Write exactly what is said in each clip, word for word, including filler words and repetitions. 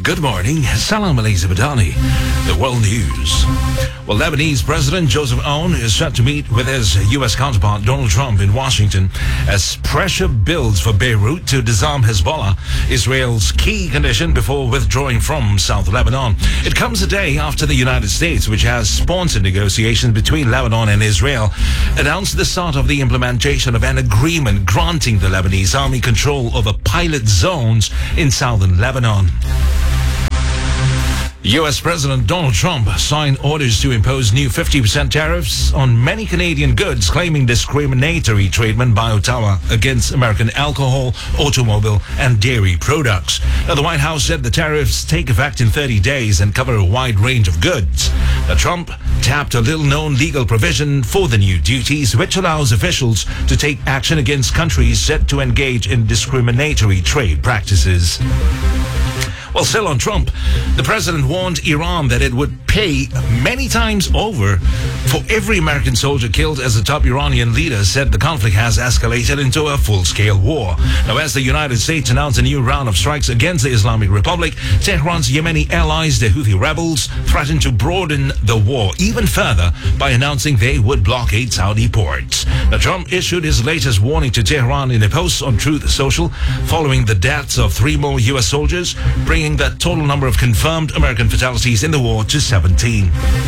Good morning. Salam alaikum Madani. The world news. Well, Lebanese President Joseph Aoun is set to meet with his U S counterpart Donald Trump in Washington as pressure builds for Beirut to disarm Hezbollah, Israel's key condition before withdrawing from South Lebanon. It comes a day after the United States, which has sponsored negotiations between Lebanon and Israel, announced the start of the implementation of an agreement granting the Lebanese army control over pilot zones in southern Lebanon. U S President Donald Trump signed orders to impose new fifty percent tariffs on many Canadian goods, claiming discriminatory treatment by Ottawa against American alcohol, automobile, and dairy products. Now, the White House said the tariffs take effect in thirty days and cover a wide range of goods. Now, Trump tapped a little-known legal provision for the new duties, which allows officials to take action against countries said to engage in discriminatory trade practices. Well, still on Trump, the president warned Iran that it would pay many times over for every American soldier killed, as the top Iranian leader said the conflict has escalated into a full-scale war. Now, as the United States announced a new round of strikes against the Islamic Republic, Tehran's Yemeni allies, the Houthi rebels, threatened to broaden the war even further by announcing they would blockade Saudi ports. Now, Trump issued his latest warning to Tehran in a post on Truth Social following the deaths of three more U S soldiers, bringing the total number of confirmed American fatalities in the war to seventeen.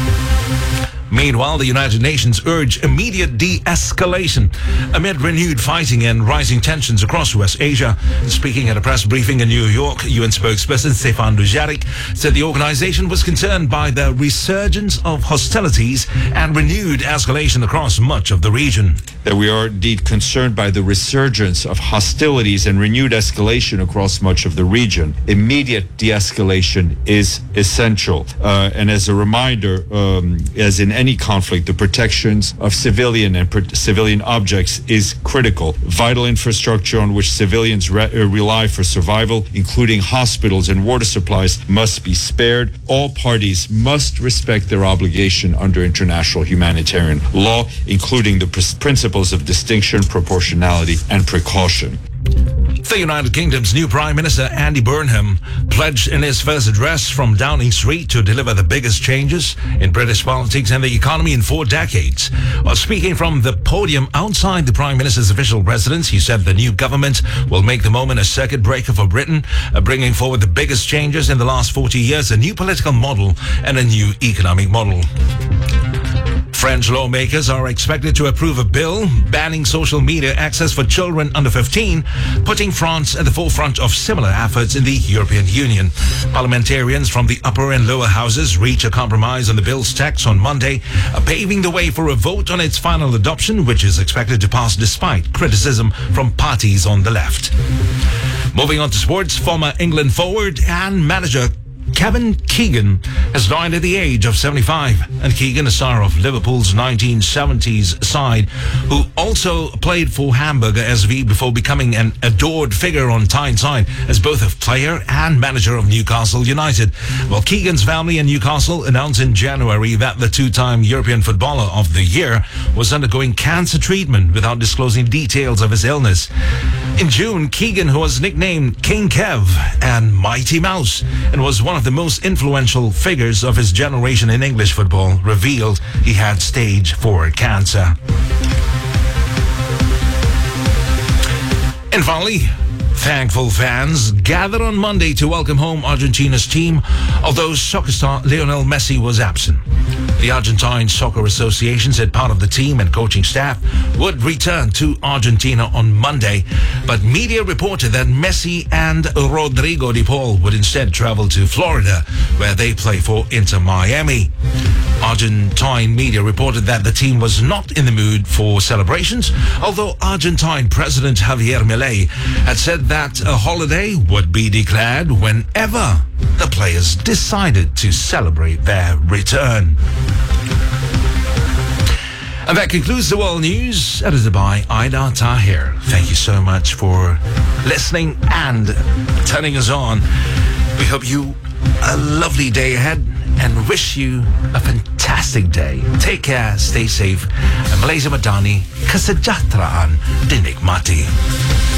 Meanwhile, the United Nations urged immediate de-escalation amid renewed fighting and rising tensions across West Asia. Speaking at a press briefing in New York, U N spokesperson Stefan Dujarric said the organization was concerned by the resurgence of hostilities and renewed escalation across much of the region. That we are indeed concerned by the resurgence of hostilities and renewed escalation across much of the region. Immediate de-escalation is essential. Uh, and as a reminder, um, as in any conflict, the protections of civilian and per- civilian objects is critical. Vital infrastructure on which civilians re- uh, rely for survival, including hospitals and water supplies, must be spared. All parties must respect their obligation under international humanitarian law, including the pr- principles of distinction, proportionality, and precaution. The United Kingdom's new Prime Minister, Andy Burnham, pledged in his first address from Downing Street to deliver the biggest changes in British politics and the economy in four decades. While speaking from the podium outside the Prime Minister's official residence, he said the new government will make the moment a circuit breaker for Britain, uh, bringing forward the biggest changes in the last forty years, a new political model and a new economic model. French lawmakers are expected to approve a bill banning social media access for children under fifteen, putting France at the forefront of similar efforts in the European Union. Parliamentarians from the upper and lower houses reached a compromise on the bill's text on Monday, uh, paving the way for a vote on its final adoption, which is expected to pass despite criticism from parties on the left. Moving on to sports, former England forward and manager Kevin Keegan has died at the age of seventy-five, and Keegan, a star of Liverpool's nineteen seventies side, who also played for Hamburger S V before becoming an adored figure on Tyneside as both a player and manager of Newcastle United. Well, Keegan's family in Newcastle announced in January that the two-time European Footballer of the Year was undergoing cancer treatment without disclosing details of his illness. In June, Keegan, who was nicknamed King Kev and Mighty Mouse and was one of the most influential figures of his generation in English football, revealed he had stage four cancer. And finally, thankful fans gathered on Monday to welcome home Argentina's team, although soccer star Lionel Messi was absent. The Argentine Soccer Association said part of the team and coaching staff would return to Argentina on Monday, but media reported that Messi and Rodrigo de Paul would instead travel to Florida, where they play for Inter Miami. Argentine media reported that the team was not in the mood for celebrations, although Argentine President Javier Milei had said that a holiday would be declared whenever the players decided to celebrate their return. And that concludes the world news, edited by Aida Tahir. Thank you so much for listening and turning us on. We hope you a lovely day ahead and wish you a fantastic day. Take care, stay safe. And Malaysia Madani, Kesejahteraan Dinikmati.